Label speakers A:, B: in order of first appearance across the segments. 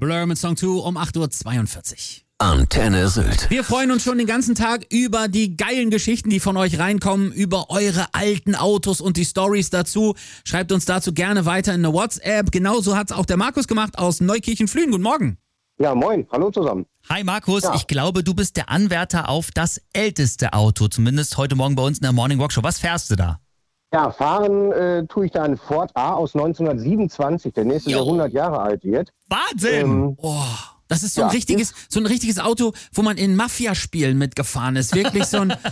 A: Blur mit Song 2 um 8.42 Uhr.
B: Antenne Sylt.
A: Wir freuen uns schon den ganzen Tag über die geilen Geschichten, die von euch reinkommen, über eure alten Autos und die Stories dazu. Schreibt uns dazu gerne weiter in eine WhatsApp. Genauso hat's auch der Markus gemacht aus Neukirchen-Flühen. Guten Morgen.
C: Ja, moin. Hallo zusammen.
D: Hi Markus,
C: Ja.
D: Ich glaube, du bist der Anwärter auf das älteste Auto, zumindest heute Morgen bei uns in der Morning Walk Show. Was fährst du da?
C: Ja, fahren tue ich da einen Ford A aus 1927, der nächstes Jahr 100 Jahre alt wird.
D: Wahnsinn!
A: Das ist so ein richtiges Auto, wo man in Mafia-Spielen mitgefahren ist. Wirklich so eine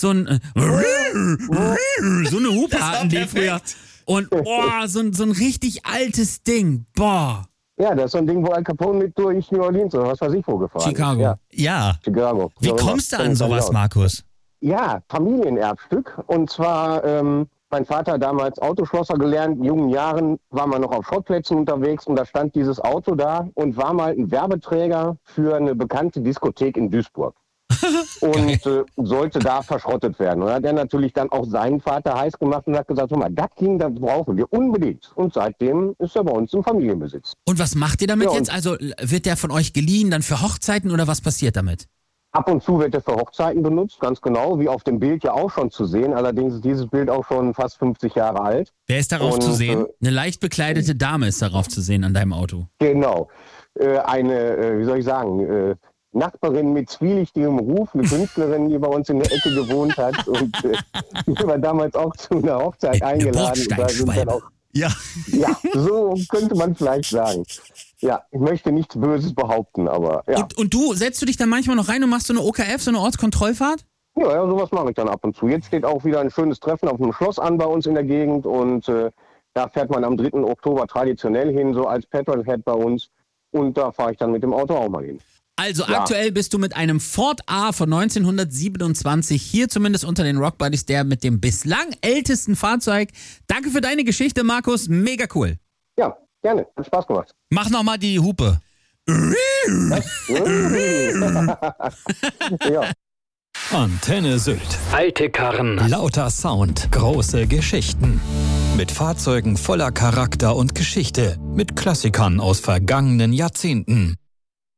A: Hupe hatten die früher. Und so ein richtig altes Ding. Boah.
C: Ja, das ist so ein Ding, wo Al Capone mit durch New Orleans oder was weiß ich wo gefahren
A: Chicago.
C: ist.
D: Ja.
C: Chicago.
D: Wie
C: So
D: kommst du
C: immer.
D: an sowas, Markus?
C: Ja, Familienerbstück. Und zwar, mein Vater hat damals Autoschlosser gelernt. In jungen Jahren war man noch auf Schrottplätzen unterwegs und da stand dieses Auto da und war mal ein Werbeträger für eine bekannte Diskothek in Duisburg. Und sollte da verschrottet werden. Und hat er natürlich dann auch seinen Vater heiß gemacht und hat gesagt, hör mal, das Ding, das brauchen wir unbedingt. Und seitdem ist er bei uns im Familienbesitz.
A: Und was macht ihr damit
C: Ja,
A: jetzt? Also wird der von euch geliehen dann für Hochzeiten oder was passiert damit?
C: Ab und zu wird er für Hochzeiten benutzt, ganz genau, wie auf dem Bild ja auch schon zu sehen. Allerdings ist dieses Bild auch schon fast 50 Jahre alt.
D: Wer ist darauf
C: Und,
D: zu sehen?
A: Eine leicht bekleidete Dame ist darauf zu sehen an deinem Auto.
C: Genau. Eine, wie soll ich sagen, Nachbarin mit zwielichtigem Ruf, eine Künstlerin, die bei uns in der Ecke gewohnt hat. Und die war damals auch zu einer Hochzeit eingeladen. Und da sind dann auch,
D: Ja.
C: ja, so könnte man vielleicht sagen. Ja, ich möchte nichts Böses behaupten, aber ja.
A: Und du, setzt du dich dann manchmal noch rein und machst so eine OKF, so eine Ortskontrollfahrt?
C: Ja, sowas mache ich dann ab und zu. Jetzt steht auch wieder ein schönes Treffen auf einem Schloss an bei uns in der Gegend und da fährt man am 3. Oktober traditionell hin, so als Petrolhead bei uns. Und da fahre ich dann mit dem Auto auch mal hin.
A: Also
C: Ja.
A: aktuell bist du mit einem Ford A von 1927 hier zumindest unter den Rock Buddies, der mit dem bislang ältesten Fahrzeug. Danke für deine Geschichte, Markus. Mega cool.
C: Ja, gerne. Hat Spaß gemacht.
D: Mach nochmal die Hupe.
C: Ja.
B: Antenne Sylt. Alte Karren. Lauter Sound. Große Geschichten. Mit Fahrzeugen voller Charakter und Geschichte. Mit Klassikern aus vergangenen Jahrzehnten.